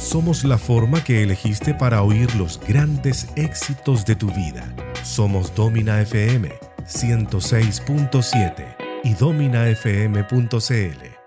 Somos la forma que elegiste para oír los grandes éxitos de tu vida. Somos Domina FM 106.7 y dominafm.cl.